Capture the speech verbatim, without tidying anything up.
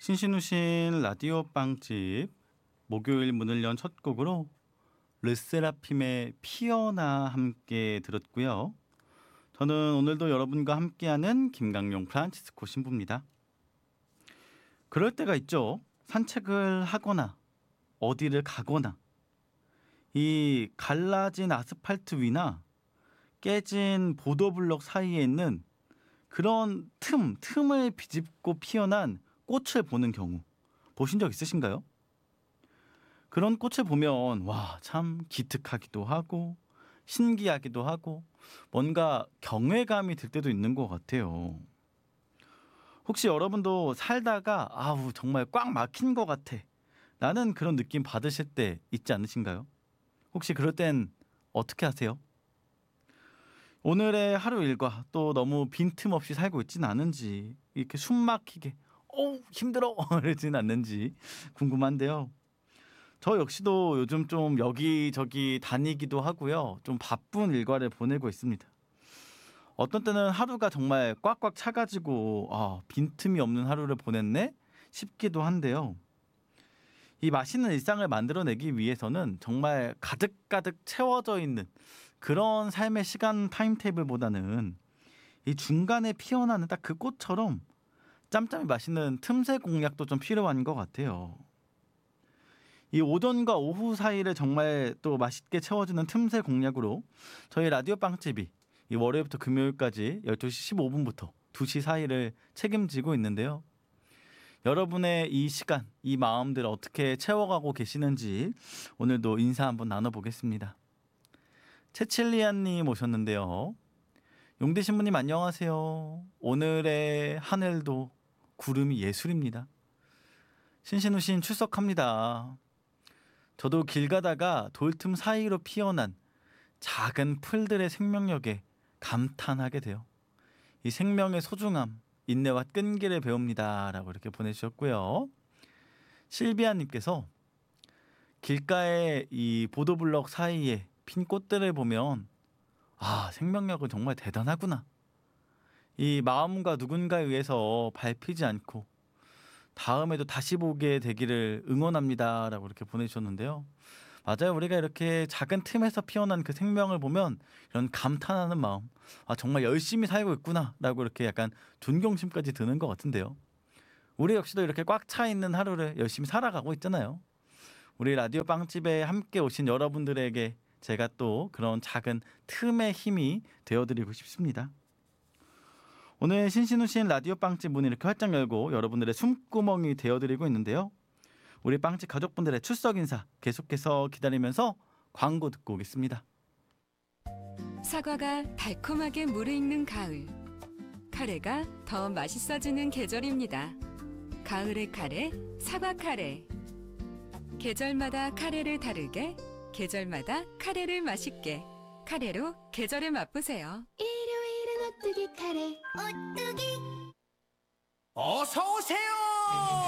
신신우신 라디오 빵집 목요일 문을 연 첫 곡으로 르세라핌의 피어나 함께 들었고요. 저는 오늘도 여러분과 함께하는 김강용 프란치스코 신부입니다. 그럴 때가 있죠. 산책을 하거나 어디를 가거나 이 갈라진 아스팔트 위나 깨진 보도블록 사이에 있는 그런 틈, 틈을 비집고 피어난 꽃을 보는 경우 보신 적 있으신가요? 그런 꽃을 보면 와, 참 기특하기도 하고 신기하기도 하고 뭔가 경외감이 들 때도 있는 것 같아요. 혹시 여러분도 살다가 아우 정말 꽉 막힌 것 같아 라는 그런 느낌 받으실 때 있지 않으신가요? 혹시 그럴 땐 어떻게 하세요? 오늘의 하루 일과 또 너무 빈틈없이 살고 있지는 않은지 이렇게 숨 막히게 어우 힘들어 이러진 않는지 궁금한데요. 저 역시도 요즘 좀 여기저기 다니기도 하고요. 좀 바쁜 일과를 보내고 있습니다. 어떤 때는 하루가 정말 꽉꽉 차가지고 아, 빈틈이 없는 하루를 보냈네 싶기도 한데요. 이 맛있는 일상을 만들어내기 위해서는 정말 가득가득 채워져 있는 그런 삶의 시간 타임테이블보다는 이 중간에 피어나는 딱 그 꽃처럼 짬짬이 맛있는 틈새 공략도 좀 필요한 것 같아요. 이 오전과 오후 사이를 정말 또 맛있게 채워주는 틈새 공략으로 저희 라디오 빵집이 이 월요일부터 금요일까지 열두 시 십오 분부터 두 시 사이를 책임지고 있는데요. 여러분의 이 시간, 이 마음들 어떻게 채워가고 계시는지 오늘도 인사 한번 나눠보겠습니다. 채칠리안님 오셨는데요. 용대 신부님 안녕하세요. 오늘의 하늘도 구름이 예술입니다. 신신우신 출석합니다. 저도 길 가다가 돌틈 사이로 피어난 작은 풀들의 생명력에 감탄하게 돼요. 이 생명의 소중함, 인내와 끈기를 배웁니다. 라고 이렇게 보내주셨고요. 실비아님께서 길가에 이 보도블럭 사이에 핀 꽃들을 보면 아, 생명력은 정말 대단하구나. 이 마음과 누군가에 의해서 밟히지 않고 다음에도 다시 보게 되기를 응원합니다. 라고 이렇게 보내주셨는데요. 맞아요. 우리가 이렇게 작은 틈에서 피어난 그 생명을 보면 이런 감탄하는 마음. 아, 정말 열심히 살고 있구나. 라고 이렇게 약간 존경심까지 드는 것 같은데요. 우리 역시도 이렇게 꽉 차 있는 하루를 열심히 살아가고 있잖아요. 우리 라디오 빵집에 함께 오신 여러분들에게 제가 또 그런 작은 틈의 힘이 되어드리고 싶습니다. 오늘 신신우신 라디오 빵집 문을 이렇게 활짝 열고 여러분들의 숨구멍이 되어드리고 있는데요. 우리 빵집 가족분들의 출석 인사 계속해서 기다리면서 광고 듣고 오겠습니다. 사과가 달콤하게 무르익는 가을. 카레가 더 맛있어지는 계절입니다. 가을의 카레, 사과 카레. 계절마다 카레를 다르게, 계절마다 카레를 맛있게. 카레로 계절을 맛보세요. 일요일은 오뚜기 카레 오뚜기 어서 오세요.